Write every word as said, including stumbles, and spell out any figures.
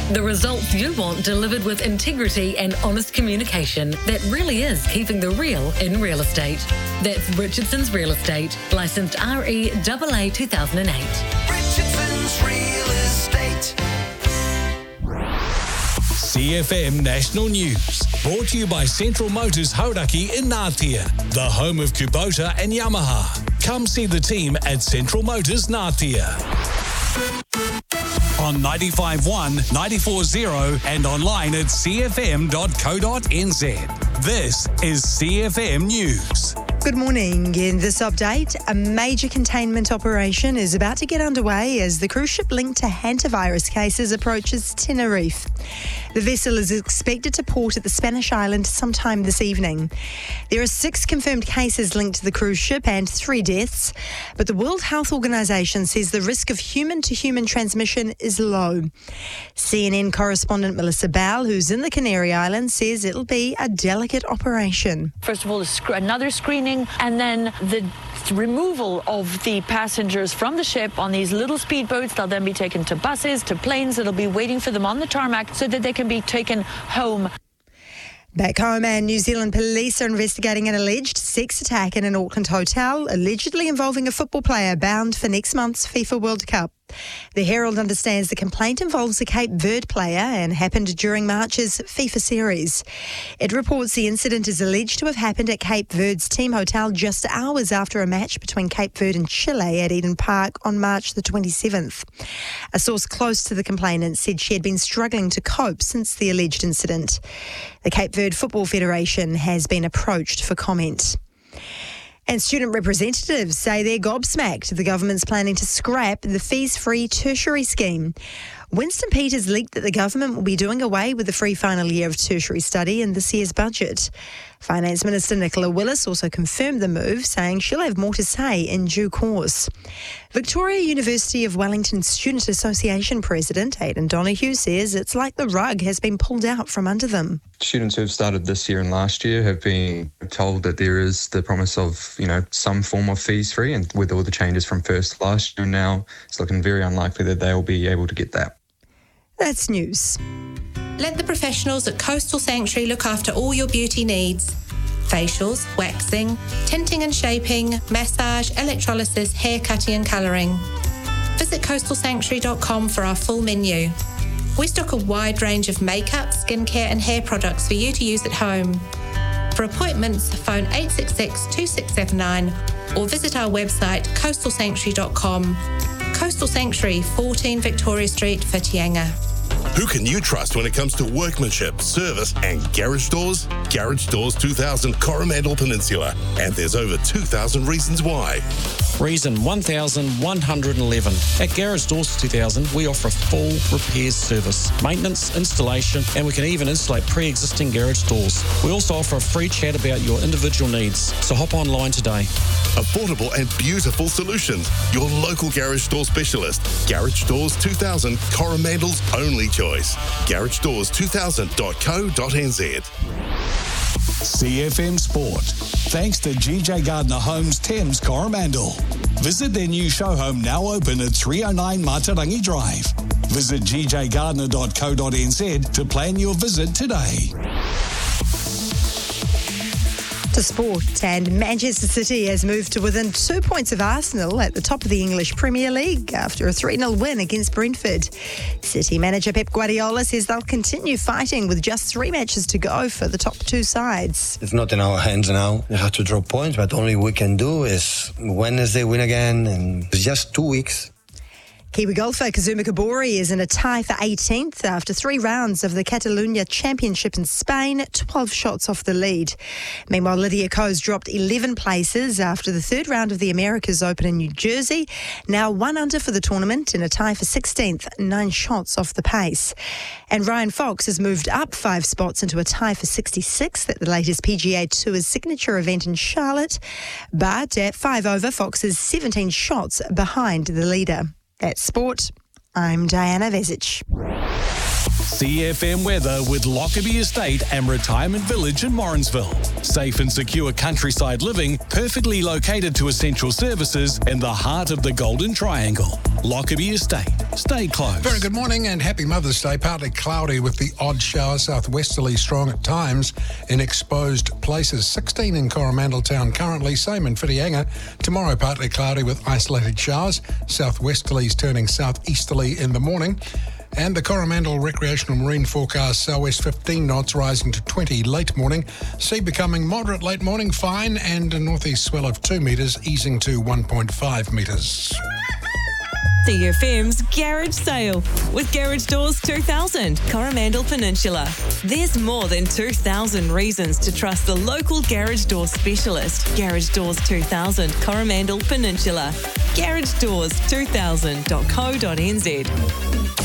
The results you want delivered with integrity and honest communication that really is keeping the real in real estate. That's Richardson's Real Estate, licensed R E A A two thousand eight. Richardson's Real Estate. C F M National News, brought to you by Central Motors Hauraki in Ngātea, the home of Kubota and Yamaha. Come see the team at Central Motors Ngātea. On ninety-five point one, ninety-four point zero and online at c f m dot co dot n z. This is C F M News. Good morning. In this update, a major containment operation is about to get underway as the cruise ship linked to hantavirus cases approaches Tenerife. The vessel is expected to port at the Spanish island sometime this evening. There are six confirmed cases linked to the cruise ship and three deaths, but the World Health Organization says the risk of human-to-human transmission is low. C N N correspondent Melissa Bell, who's in the Canary Islands, says it'll be a delicate operation. First of all, another screening and then the removal of the passengers from the ship on these little speedboats. They'll then be taken to buses, to planes that'll be waiting for them on the tarmac so that they can be taken home. Back home, and New Zealand police are investigating an alleged sex attack in an Auckland hotel, allegedly involving a football player bound for next month's FIFA World Cup. The Herald understands the complaint involves a Cape Verde player and happened during March's FIFA series. It reports the incident is alleged to have happened at Cape Verde's team hotel just hours after a match between Cape Verde and Chile at Eden Park on March the twenty-seventh. A source close to the complainant said she had been struggling to cope since the alleged incident. The Cape Verde Football Federation has been approached for comment. And student representatives say they're gobsmacked the government's planning to scrap the fees-free tertiary scheme. Winston Peters leaked that the government will be doing away with the free final year of tertiary study in this year's budget. Finance Minister Nicola Willis also confirmed the move, saying she'll have more to say in due course. Victoria University of Wellington Student Association President Aidan Donoghue says it's like the rug has been pulled out from under them. Students who have started this year and last year have been told that there is the promise of, you know, some form of fees free, and with all the changes from first last year now, it's looking very unlikely that they will be able to get that. That's news. Let the professionals at Coastal Sanctuary look after all your beauty needs. Facials, waxing, tinting and shaping, massage, electrolysis, hair cutting and colouring. Visit coastal sanctuary dot com for our full menu. We stock a wide range of makeup, skincare and hair products for you to use at home. For appointments, phone eight six six, two six seven nine or visit our website coastal sanctuary dot com. Coastal Sanctuary, fourteen Victoria Street, Whitianga. Who can you trust when it comes to workmanship, service and garage doors? Garage Doors two thousand Coromandel Peninsula. And there's over two thousand reasons why. Reason one thousand one hundred eleven. At Garage Doors two thousand, we offer a full repairs service, maintenance, installation, and we can even installate pre-existing garage doors. We also offer a free chat about your individual needs, so hop online today. Affordable and beautiful solutions. Your local garage door specialist. Garage Doors two thousand, Coromandel's only choice. garage doors two thousand dot co dot n z. C F M Sport. Thanks to G J Gardner Homes Thames Coromandel. Visit their new show home, now open at three oh nine Matarangi Drive. Visit g j gardner dot co dot n z to plan your visit today. To sport, and Manchester City has moved to within two points of Arsenal at the top of the English Premier League after a three nil win against Brentford. City manager Pep Guardiola says they'll continue fighting with just three matches to go for the top two sides. It's not in our hands now. We have to drop points, but only we can do is Wednesday win again, and it's just two weeks. Kiwi golfer Kazuma Kabori is in a tie for eighteenth after three rounds of the Catalunya Championship in Spain, twelve shots off the lead. Meanwhile, Lydia Ko's dropped eleven places after the third round of the Americas Open in New Jersey. Now one under for the tournament in a tie for sixteenth, nine shots off the pace. And Ryan Fox has moved up five spots into a tie for sixty-sixth at the latest P G A Tour's signature event in Charlotte. But at five over, Fox is seventeen shots behind the leader. That's sport. I'm Diana Vesic. C F M weather with Lockerbie Estate and Retirement Village in Morrinsville. Safe and secure countryside living, perfectly located to essential services in the heart of the Golden Triangle. Lockerbie Estate. Stay close. Very good morning and happy Mother's Day. Partly cloudy with the odd shower, southwesterly strong at times in exposed places. sixteen in Coromandel Town currently, same in Whitianga. Tomorrow partly cloudy with isolated showers, southwesterlies turning southeasterly in the morning. And the Coromandel Recreational Marine forecast, southwest fifteen knots rising to twenty late morning. Sea becoming moderate late morning, fine, and a northeast swell of two metres easing to one point five metres. C F M's Garage Sale with Garage Doors two thousand, Coromandel Peninsula. There's more than two thousand reasons to trust the local garage door specialist. Garage Doors two thousand, Coromandel Peninsula. garage doors two thousand dot co dot n z.